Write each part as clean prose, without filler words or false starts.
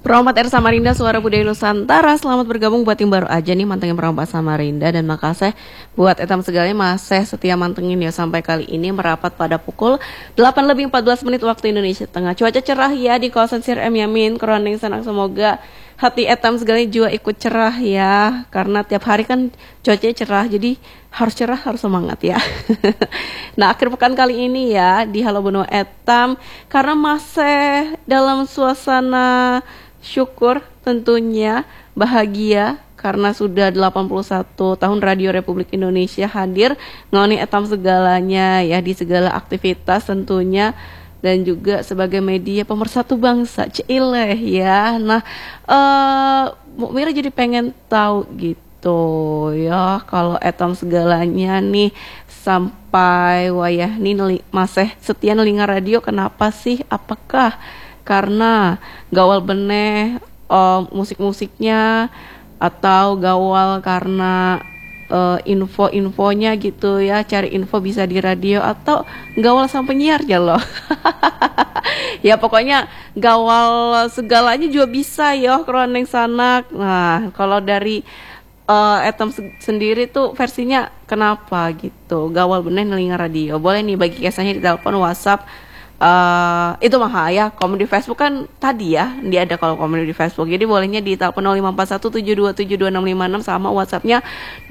Perawat R Samarinda, Suara Budaya Nusantara. Selamat bergabung buat yang baru aja nih mantengin Perawat Samarinda. Dan makasih buat etam segalanya masih setia mantengin ya. Sampai kali ini merapat pada pukul 8:14 waktu Indonesia Tengah. Cuaca cerah ya di kawasan Sir M Yamin, Kroning Senang. Semoga hati etam segalanya juga ikut cerah ya. Karena tiap hari kan cuacanya cerah, jadi harus cerah, harus semangat ya. Nah, akhir pekan kali ini ya di Halo Benua Etam, karena masih dalam suasana syukur tentunya, bahagia karena sudah 81 tahun Radio Republik Indonesia hadir ngoni etam segalanya ya di segala aktivitas tentunya, dan juga sebagai media pemersatu bangsa Cileh ya. Nah, Mbak Mira jadi pengen tahu gitu ya, kalau etam segalanya nih sampai wayah nih masih setia nelinga radio, kenapa sih? Apakah karena gawal beneh musik-musiknya, atau gawal karena info-infonya gitu ya, cari info bisa di radio, atau gawal sang penyiar ya loh. Ya pokoknya gawal segalanya juga bisa ya Kroneng Sanak. Nah, kalau dari Etam sendiri tuh versinya kenapa gitu, gawal beneh nelinga radio? Boleh nih bagi kisahnya di telepon, WhatsApp. Itu mah ya, komen di Facebook kan tadi ya, dia ada kalau komen di Facebook. Jadi bolehnya di telepon 054172722656 sama WhatsAppnya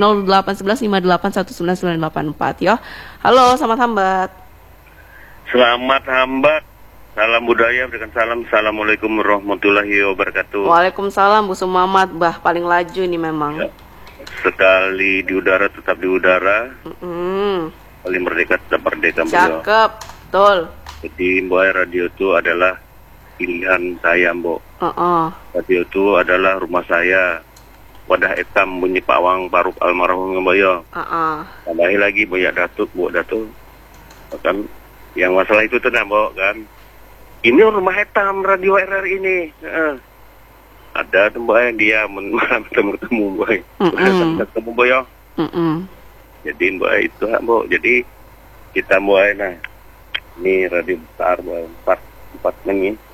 0811581994 ya. Halo, selamat hambat. Selamat hambat. Salam budaya, berikan salam. Assalamualaikum warahmatullahi wabarakatuh. Waalaikumsalam Bu Sumamat, bah paling laju ini memang. Ya. Sekali di udara tetap di udara. Kali merdeka tetap merdeka. Cakep, betul. Jadi Mbak, radio itu adalah pilihan saya, Mbak. Radio itu adalah rumah saya. Wadah etam bunyi Pak Wang Paruk almarhum Mbak ya. Tambahin lagi banyak datuk, Bu Datuk. Kan yang masalah itu tuh Mbak kan. Ini rumah etam radio RRI ini. Ada tuh Mbak yang dia bertemu Mbak. Bertemu Mbak ya. Jadi Mbak itu Mbak. Jadi kita Mbak nah. Ini radio besar, 4 menit.